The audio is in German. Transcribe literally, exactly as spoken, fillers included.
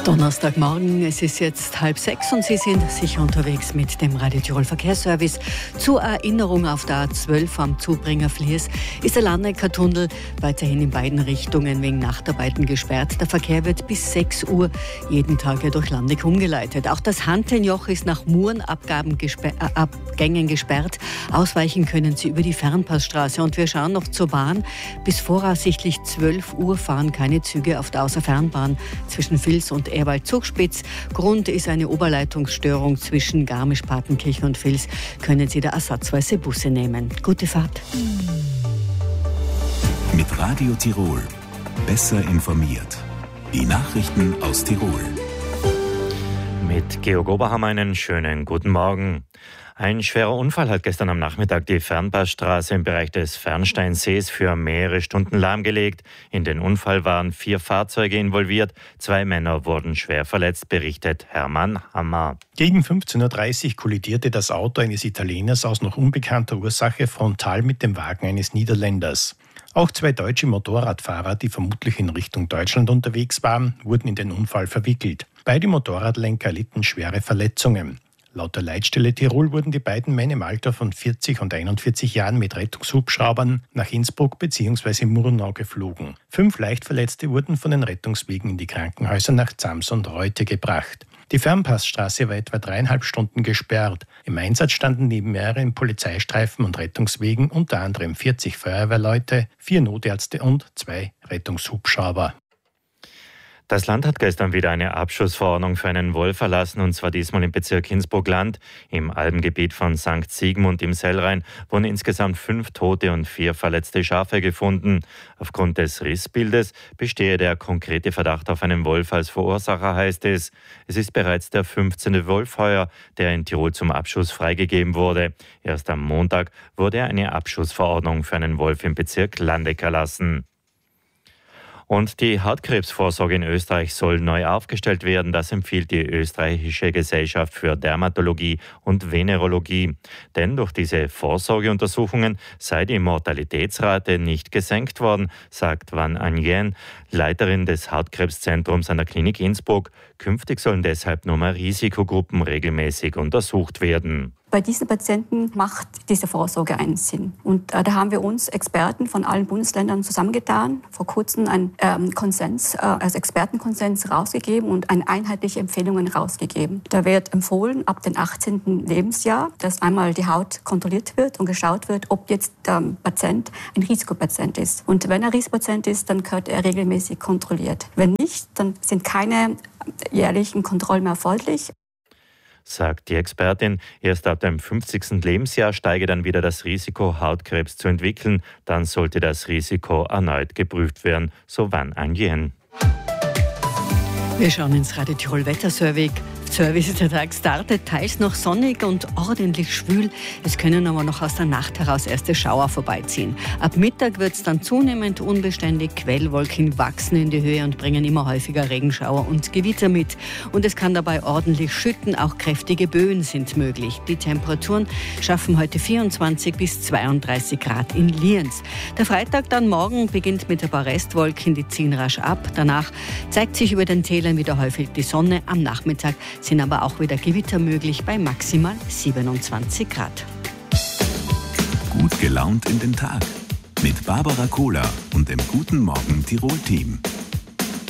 Donnerstagmorgen, es ist jetzt halb sechs und Sie sind sicher unterwegs mit dem Radio Tirol Verkehrsservice. Zur Erinnerung auf der A zwölf am Zubringer Fliers ist der Landecker-Tunnel weiterhin in beiden Richtungen wegen Nachtarbeiten gesperrt. Der Verkehr wird bis sechs Uhr jeden Tag durch Landeck umgeleitet. Auch das Hantenjoch ist nach Murenabgängen gesper- äh, gesperrt. Ausweichen können Sie über die Fernpassstraße. Und wir schauen noch zur Bahn. Bis voraussichtlich zwölf Uhr fahren keine Züge auf der Außerfernbahn zwischen Vils und Erwald-Zugspitz. Grund ist eine Oberleitungsstörung zwischen Garmisch-Partenkirchen und Vils. Können Sie da ersatzweise Busse nehmen. Gute Fahrt. Mit Radio Tirol. Besser informiert. Die Nachrichten aus Tirol. Mit Georg Oberhammer einen schönen guten Morgen. Ein schwerer Unfall hat gestern am Nachmittag die Fernpassstraße im Bereich des Fernsteinsees für mehrere Stunden lahmgelegt. In den Unfall waren vier Fahrzeuge involviert. Zwei Männer wurden schwer verletzt, berichtet Hermann Hammer. Gegen fünfzehn Uhr dreißig kollidierte das Auto eines Italieners aus noch unbekannter Ursache frontal mit dem Wagen eines Niederländers. Auch zwei deutsche Motorradfahrer, die vermutlich in Richtung Deutschland unterwegs waren, wurden in den Unfall verwickelt. Beide Motorradlenker erlitten schwere Verletzungen. Laut der Leitstelle Tirol wurden die beiden Männer im Alter von vierzig und einundvierzig Jahren mit Rettungshubschraubern nach Innsbruck bzw. Murnau geflogen. Fünf Leichtverletzte wurden von den Rettungswegen in die Krankenhäuser nach Zams und Reute gebracht. Die Fernpassstraße war etwa dreieinhalb Stunden gesperrt. Im Einsatz standen neben mehreren Polizeistreifen und Rettungswegen unter anderem vierzig Feuerwehrleute, vier Notärzte und zwei Rettungshubschrauber. Das Land hat gestern wieder eine Abschussverordnung für einen Wolf erlassen, und zwar diesmal im Bezirk Innsbruck-Land. Im Alpengebiet von Sankt Sigmund im Sellrhein wurden insgesamt fünf tote und vier verletzte Schafe gefunden. Aufgrund des Rissbildes bestehe der konkrete Verdacht auf einen Wolf als Verursacher, heißt es. Es ist bereits der fünfzehnte Wolf heuer, der in Tirol zum Abschuss freigegeben wurde. Erst am Montag wurde eine Abschussverordnung für einen Wolf im Bezirk Landeck erlassen. Und die Hautkrebsvorsorge in Österreich soll neu aufgestellt werden. Das empfiehlt die Österreichische Gesellschaft für Dermatologie und Venerologie. Denn durch diese Vorsorgeuntersuchungen sei die Mortalitätsrate nicht gesenkt worden, sagt Van Anjen, Leiterin des Hautkrebszentrums an der Klinik Innsbruck. Künftig sollen deshalb nur mehr Risikogruppen regelmäßig untersucht werden. Bei diesen Patienten macht diese Vorsorge einen Sinn. Und äh, da haben wir uns Experten von allen Bundesländern zusammengetan, vor kurzem einen ähm, Konsens, äh, also Expertenkonsens rausgegeben und eine einheitliche Empfehlungen rausgegeben. Da wird empfohlen, ab dem achtzehnten Lebensjahr, dass einmal die Haut kontrolliert wird und geschaut wird, ob jetzt der Patient ein Risikopatient ist. Und wenn er Risikopatient ist, dann gehört er regelmäßig kontrolliert. Wenn nicht, dann sind keine jährlichen Kontrollen mehr erforderlich. Sagt die Expertin. Erst ab dem fünfzigsten Lebensjahr steige dann wieder das Risiko, Hautkrebs zu entwickeln. Dann sollte das Risiko erneut geprüft werden, so Van Anjen. Wir schauen ins Radio Tirol Wetterservice. Service. Der Tag startet teils noch sonnig und ordentlich schwül. Es können aber noch aus der Nacht heraus erste Schauer vorbeiziehen. Ab Mittag wird es dann zunehmend unbeständig. Quellwolken wachsen in die Höhe und bringen immer häufiger Regenschauer und Gewitter mit. Und es kann dabei ordentlich schütten. Auch kräftige Böen sind möglich. Die Temperaturen schaffen heute vierundzwanzig bis zweiunddreißig Grad in Lienz. Der Freitag dann morgen beginnt mit ein paar Restwolken. Die ziehen rasch ab. Danach zeigt sich über den Tälern wieder häufig die Sonne. Am Nachmittag sind aber auch wieder Gewitter möglich bei maximal siebenundzwanzig Grad. Gut gelaunt in den Tag mit Barbara Kohler und dem Guten Morgen Tirol-Team.